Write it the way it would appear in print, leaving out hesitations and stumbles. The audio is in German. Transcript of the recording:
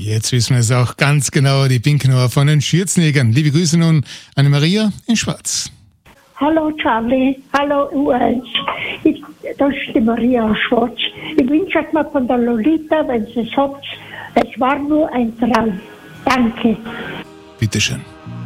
Jetzt wissen wir es auch ganz genau, die Pinkenauer von den Schürzenjägern. Liebe Grüße nun, Anne-Maria in Schwarz. Hallo Charlie, hallo U1. Das ist die Maria aus Schwarz. Ich wünsche euch mal von der Lolita, wenn sie es habt, es war nur ein Traum. Danke. Bitteschön.